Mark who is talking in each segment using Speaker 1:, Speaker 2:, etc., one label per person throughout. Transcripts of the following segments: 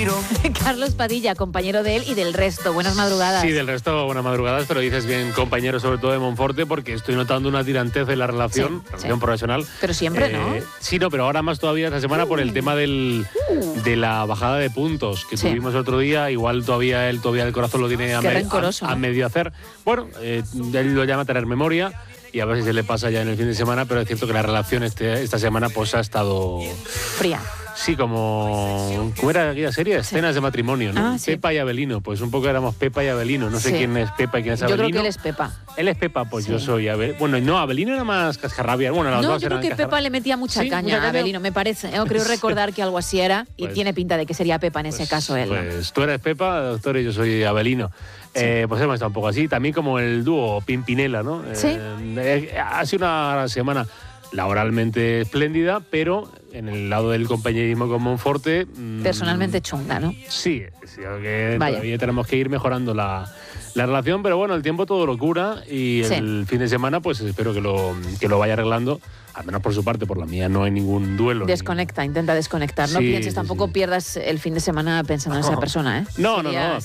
Speaker 1: respiro.
Speaker 2: Carlos Padilla, compañero de él y del resto. Buenas madrugadas.
Speaker 3: Sí, del resto, buenas madrugadas, pero dices bien compañero, sobre todo de Monforte, porque estoy notando una tirantez en la relación profesional.
Speaker 2: Pero siempre, ¿no?
Speaker 3: Sí, no, pero ahora más todavía esta semana por el tema de la bajada de puntos que tuvimos el otro día. Igual todavía el corazón lo tiene a medio hacer. Bueno, él lo llama tener memoria y a ver si se le pasa ya en el fin de semana, pero es cierto que la relación esta semana pues ha estado...
Speaker 2: fría.
Speaker 3: Sí, ¿cómo era aquella serie? Escenas de matrimonio, ¿no?
Speaker 2: Sí.
Speaker 3: Pepa y Abelino, pues un poco éramos Pepa y Abelino. No sé quién es Pepa y quién es Abelino.
Speaker 2: Yo creo que él es Pepa.
Speaker 3: Él es Pepa, pues yo soy Abelino. Bueno, no, Abelino era más cascarrabia. Bueno, las dos
Speaker 2: yo creo
Speaker 3: eran
Speaker 2: que Pepa le metía mucha caña a Abelino, me parece. Creo recordar que algo así era y tiene pinta de que sería Pepa en ese caso él.
Speaker 3: Pues tú eres Pepa, doctor, y yo soy Abelino. Pues hemos estado un poco así. También como el dúo Pimpinela, ¿no?
Speaker 2: Sí.
Speaker 3: Ha sido una semana laboralmente espléndida, pero en el lado del compañerismo con Monforte...
Speaker 2: personalmente chunga, ¿no?
Speaker 3: Sí, que todavía tenemos que ir mejorando la relación, pero bueno, el tiempo todo lo cura y el fin de semana pues espero que lo vaya arreglando, al menos por su parte. Por la mía no hay ningún duelo.
Speaker 2: Intenta desconectar, no pienses, tampoco pierdas el fin de semana pensando en esa persona, ¿eh?
Speaker 3: No.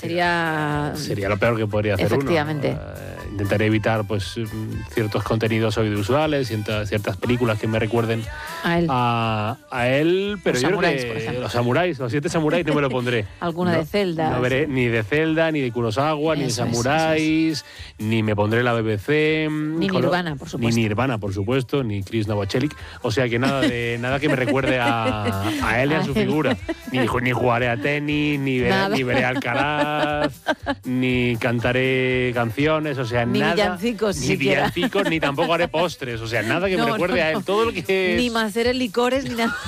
Speaker 2: Sería
Speaker 3: lo peor que podría hacer
Speaker 2: efectivamente.
Speaker 3: uno. Intentaré evitar pues ciertos contenidos audiovisuales, ciertas películas que me recuerden a él, pero yo creo que los 7 samuráis no me lo pondré.
Speaker 2: Alguna de Zelda.
Speaker 3: No veré ni de Zelda, ni de Kurosawa, ni de samuráis, ni me pondré la BBC.
Speaker 2: Ni Nirvana, por supuesto.
Speaker 3: Ni Nirvana, por supuesto, ni Chris Novoselic. O sea que nada que me recuerde a él y a su figura. Ni jugaré a tenis, ni veré Alcaraz, ni cantaré canciones, o sea,
Speaker 2: ni
Speaker 3: nada.
Speaker 2: Villancicos,
Speaker 3: ni tampoco haré postres, o sea, nada que me recuerde a él. Todo lo que es...
Speaker 2: Ni hacer licores, ni nada.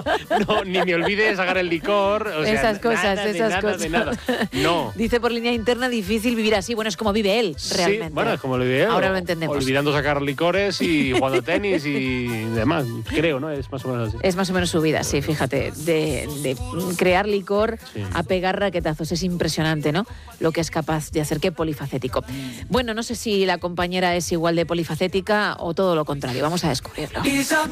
Speaker 3: Ni me olvide de sacar el licor. O sea,
Speaker 2: esas cosas.
Speaker 3: De nada. No.
Speaker 2: Dice por línea interna, difícil vivir así. Bueno, es como vive él, realmente.
Speaker 3: Sí, bueno, es como lo vive él.
Speaker 2: Ahora lo entendemos.
Speaker 3: Olvidando sacar licores y jugando tenis y demás, creo, ¿no? Es más o menos así.
Speaker 2: Es más o menos su vida, sí, fíjate. De crear licor a pegar raquetazos. Es impresionante, ¿no? Lo que es capaz de hacer. Qué polifacético. Bueno, no sé si la compañera es igual de polifacética o todo lo contrario. Vamos a descubrirlo.